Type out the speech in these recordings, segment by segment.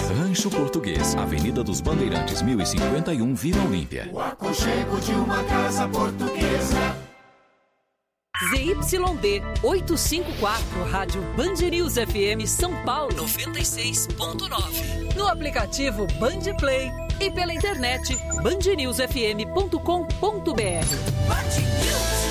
Rancho Português, Avenida dos Bandeirantes, 1051, Vila Olímpia. O aconchego de uma casa portuguesa. ZYD 854, Rádio Band News FM São Paulo 96.9. No aplicativo Band Play e pela internet bandnewsfm.com.br. Band News.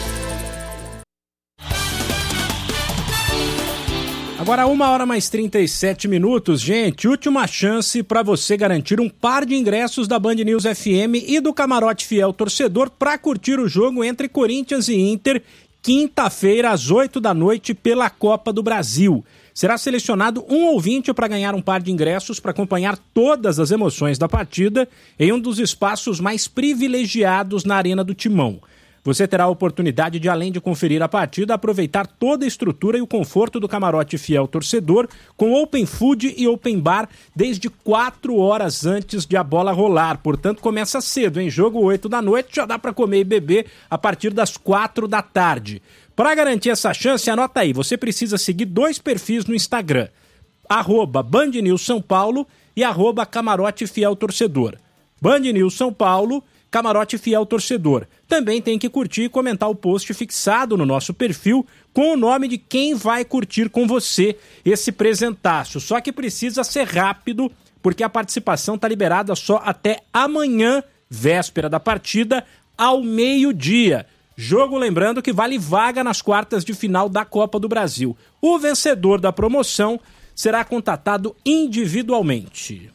Agora 1h37, gente, última chance para você garantir um par de ingressos da Band News FM e do Camarote Fiel Torcedor para curtir o jogo entre Corinthians e Inter, quinta-feira às 8 da noite pela Copa do Brasil. Será selecionado um ouvinte para ganhar um par de ingressos para acompanhar todas as emoções da partida em um dos espaços mais privilegiados na Arena do Timão. Você terá a oportunidade de, além de conferir a partida, aproveitar toda a estrutura e o conforto do Camarote Fiel Torcedor, com Open Food e Open Bar desde 4 horas antes de a bola rolar. Portanto, começa cedo, hein? Jogo 8 da noite, já dá para comer e beber a partir das 4 da tarde. Para garantir essa chance, anota aí, você precisa seguir 2 perfis no Instagram, @Band News São Paulo e @Camarote Fiel Torcedor. Band News São Paulo, Camarote Fiel Torcedor. Também tem que curtir e comentar o post fixado no nosso perfil com o nome de quem vai curtir com você esse presentaço. Só que precisa ser rápido, porque a participação está liberada só até amanhã, véspera da partida, ao meio-dia. Jogo, lembrando, que vale vaga nas quartas de final da Copa do Brasil. O vencedor da promoção será contatado individualmente.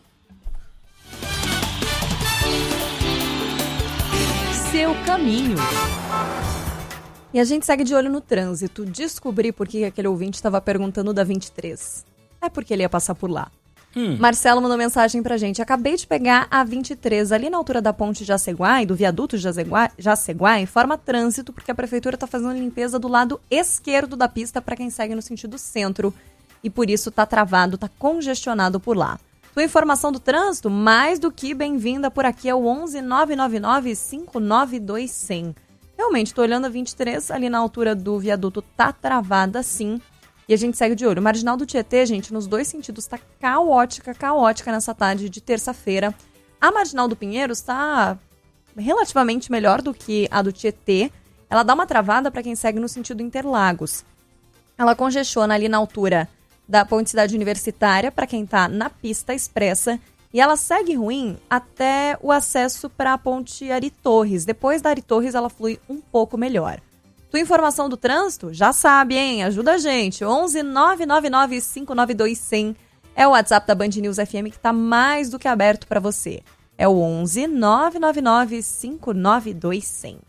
Seu caminho. E a gente segue de olho no trânsito. Descobri por que aquele ouvinte estava perguntando da 23. É porque ele ia passar por lá. Marcelo mandou mensagem pra gente. Acabei de pegar a 23 ali na altura da ponte Jaceguai, do viaduto Jaceguai, forma trânsito, porque a prefeitura tá fazendo limpeza do lado esquerdo da pista para quem segue no sentido centro. E por isso tá travado, tá congestionado por lá. Sua informação do trânsito, mais do que bem-vinda por aqui, é o 11 999 592 100. Realmente, tô olhando a 23, ali na altura do viaduto tá travada sim. E a gente segue de olho. O Marginal do Tietê, gente, nos 2 sentidos tá caótica nessa tarde de terça-feira. A Marginal do Pinheiros tá relativamente melhor do que a do Tietê. Ela dá uma travada para quem segue no sentido Interlagos. Ela congestiona ali na altura da Ponte Cidade Universitária, para quem está na pista expressa, e ela segue ruim até o acesso para a Ponte Ari Torres. Depois da Ari Torres, ela flui um pouco melhor. Tua informação do trânsito? Já sabe, hein? Ajuda a gente. 11 999 592 100 é o WhatsApp da Band News FM que está mais do que aberto para você. É o 11 999 592 100.